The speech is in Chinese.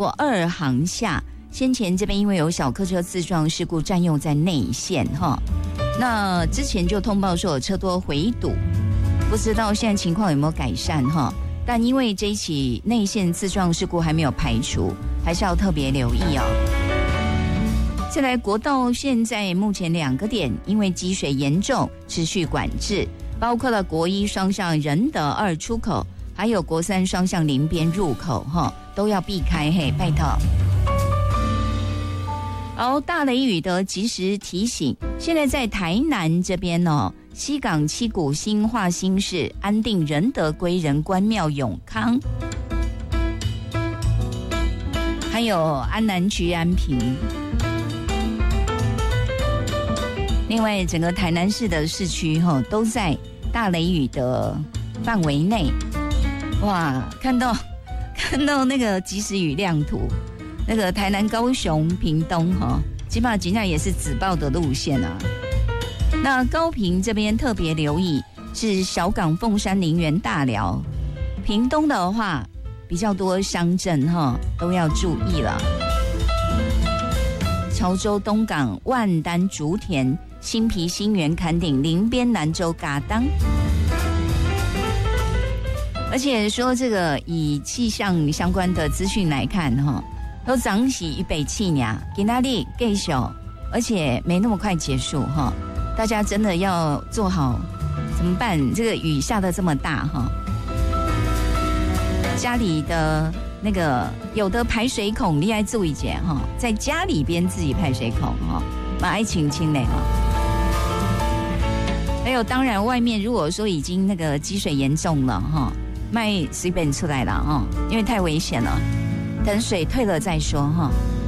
过2航下，先前这边因为有小客车自撞事故占用在内线哈，那之前就通报说有车多回堵，不知道现在情况有没有改善哈？但因为这一起内线自撞事故还没有排除，还是要特别留意哦。再来，国道现在目前2个点因为积水严重持续管制，包括了国1双向仁德2出口，还有国3双向林边入口哈，都要避开嘿，拜托。好，大雷雨的及时提醒，现在在台南这边哦，西港、七股、新化、新市、安定、仁德、归仁、关庙、永康，还有安南区、安平。另外，整个台南市的市区都在大雷雨的范围内。哇，看到那个即时雨量图。那个台南、高雄、屏东基本上尽量也是紫爆的路线啊。那高屏这边特别留意是小港、凤山、林园、大寮。屏东的话比较多乡镇都要注意了。潮州、东港、万丹、竹田、新皮、新园、坎顶、林边、南州、嘎当。而且说这个以气象相关的资讯来看都涨起一北气呀，给那里更小，而且没那么快结束大家真的要做好怎么办？这个雨下得这么大家里的那个有的排水孔，你要注意一点在家里边自己排水孔蛮爱清清的还有当然外面如果说已经那个积水严重了卖随便出来了因为太危险了。等水退了再说